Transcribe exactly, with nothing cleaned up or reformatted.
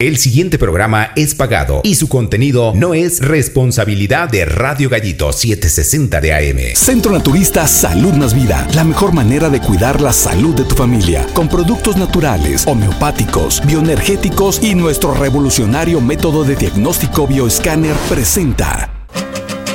El siguiente programa es pagado y su contenido no es responsabilidad de Radio Gallito setecientos sesenta de A M. Centro Naturista Salud Más Vida. La mejor manera de cuidar la salud de tu familia. Con productos naturales, homeopáticos, bioenergéticos y nuestro revolucionario método de diagnóstico bioescáner presenta